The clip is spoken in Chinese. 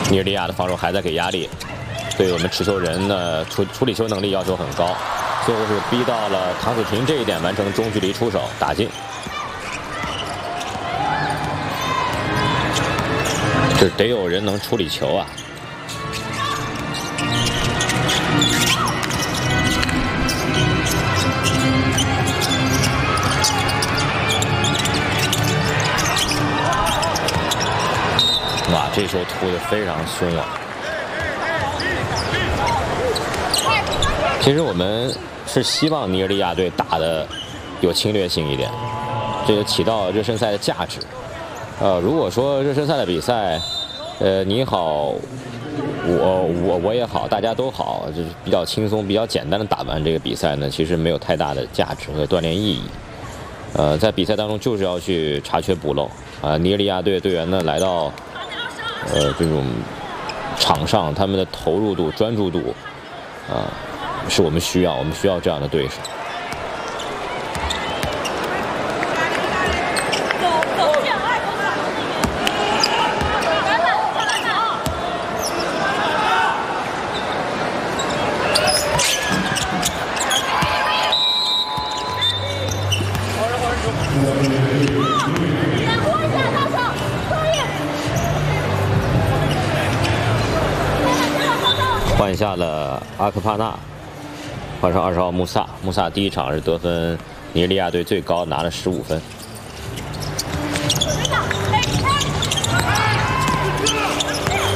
尼日利亚的防守还在给压力，对我们持球人的处理球能力要求很高，最后是逼到了唐子婷这一点，完成中距离出手打进。这得有人能处理球啊！哇，这球突得非常凶啊！其实我们是希望尼日利亚队打得有侵略性一点，这就起到热身赛的价值。如果说热身赛的比赛，你好，我也好，大家都好，就是比较轻松、比较简单的打完这个比赛呢，其实没有太大的价值和锻炼意义。在比赛当中就是要去查缺补漏啊。尼日利亚队队员呢来到这种场上，他们的投入度、专注度是我们需要这样的对手。换下了阿克帕纳，换上20号穆萨。穆萨第一场是得分尼日利亚队最高，拿了15分。